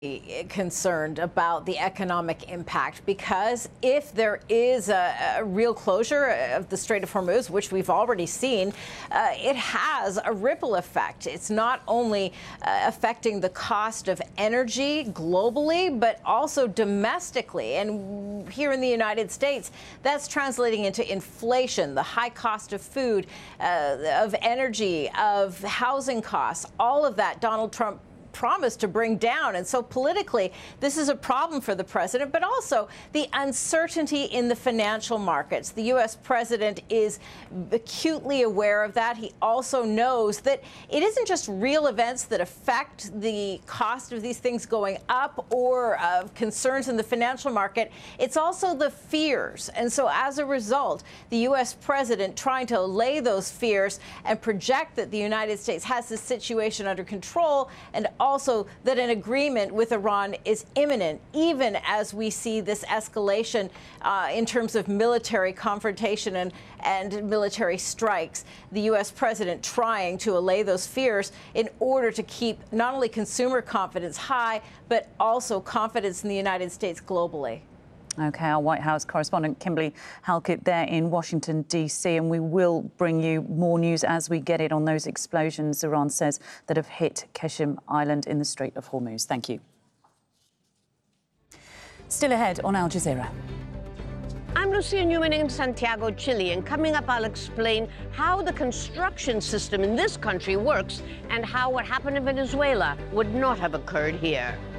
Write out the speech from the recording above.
concerned about the economic impact, because if there is a real closure of the Strait of Hormuz, which we've already seen, it has a ripple effect. It's not only affecting the cost of energy globally, but also domestically. And here in the United States, that's translating into inflation, the high cost of food, of energy, of housing costs, all of that Donald Trump promised to bring down. And so politically, this is a problem for the president, but also the uncertainty in the financial markets. The U.S. president is acutely aware of that. He also knows that it isn't just real events that affect the cost of these things going up or concerns in the financial market. It's also the fears. And so as a result, the U.S. president trying to allay those fears and project that the United States has this situation under control, and also that an agreement with Iran is imminent, even as we see this escalation in terms of military confrontation and military strikes. The U.S. president trying to allay those fears in order to keep not only consumer confidence high, but also confidence in the United States globally. OK, our White House correspondent Kimberly Halkett there in Washington, D.C. And we will bring you more news as we get it on those explosions, Iran says, that have hit Qeshm Island in the Strait of Hormuz. Thank you. Still ahead on Al Jazeera. I'm Lucia Newman in Santiago, Chile, and coming up I'll explain how the construction system in this country works and how what happened in Venezuela would not have occurred here.